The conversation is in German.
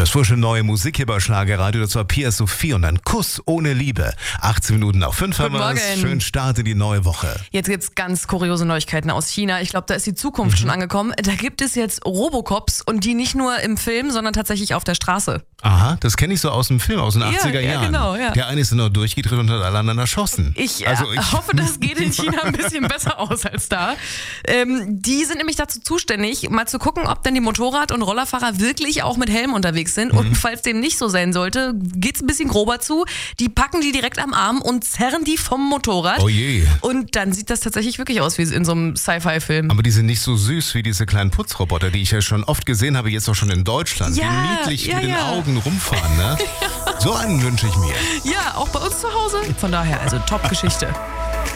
Das frische neue Musik hier bei Schlagerradio, das war Pia Sophie und ein Kuss ohne Liebe. 18 Minuten nach 5 haben wir es. Schön Start in die neue Woche. Jetzt gibt's ganz kuriose Neuigkeiten aus China. Ich glaube, da ist die Zukunft schon angekommen. Da gibt es jetzt Robocops und die nicht nur im Film, sondern tatsächlich auf der Straße. Aha, das kenne ich so aus dem Film, aus den 80er Jahren. Ja, genau, ja. Der eine ist nur durchgedreht und hat alle anderen erschossen. Ich hoffe, das geht in China ein bisschen besser aus als da. Die sind nämlich dazu zuständig, mal zu gucken, ob denn die Motorrad- und Rollerfahrer wirklich auch mit Helm unterwegs sind. Und falls dem nicht so sein sollte, geht's ein bisschen grober zu. Die packen die direkt am Arm und zerren die vom Motorrad. Oh je. Und dann sieht das tatsächlich wirklich aus wie in so einem Sci-Fi-Film. Aber die sind nicht so süß wie diese kleinen Putzroboter, die ich ja schon oft gesehen habe, jetzt auch schon in Deutschland. Ja, die niedlich ja, mit den ja. Augen rumfahren, ne? So einen wünsche ich mir. Ja, auch bei uns zu Hause. Von daher, also Top-Geschichte.